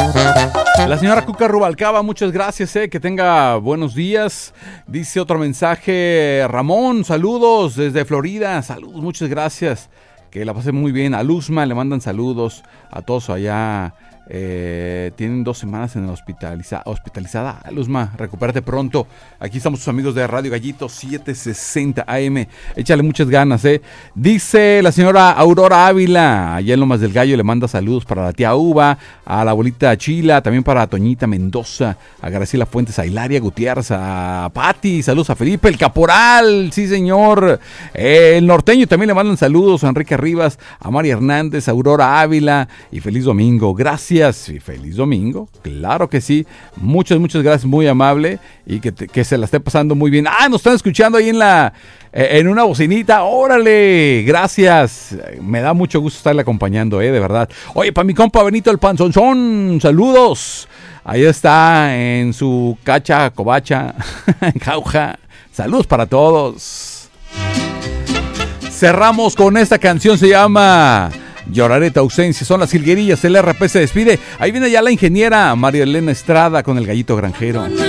La señora Cuca Rubalcaba, muchas gracias, que tenga buenos días. Dice otro mensaje, Ramón, saludos desde Florida, saludos, muchas gracias. Que la pasen muy bien. A Luzma le mandan saludos a todos allá. Tienen 2 semanas en la hospitalizada. Luzma, recupérate pronto. Aquí estamos tus amigos de Radio Gallito 760 AM. Échale muchas ganas, Dice la señora Aurora Ávila, allá en Lomas del Gallo, le manda saludos para la tía Uva, a la abuelita Chila, también para Toñita Mendoza, a Graciela Fuentes, a Hilaria Gutiérrez, a Pati, saludos a Felipe el Caporal, sí señor. El norteño también le mandan saludos a Enrique Rivas, a María Hernández, a Aurora Ávila, y feliz domingo. Gracias y feliz domingo, claro que sí, muchas gracias, muy amable, y que se la esté pasando muy bien. Nos están escuchando ahí en una bocinita, órale, gracias, me da mucho gusto estarle acompañando, de verdad. Oye, para mi compa Benito el Panzonzón, saludos, ahí está en su covacha, en jauja, saludos para todos. Cerramos con esta canción, se llama Lloraré tu ausencia, son las jilguerillas, el RP se despide. Ahí viene ya la ingeniera María Elena Estrada con el Gallito Granjero.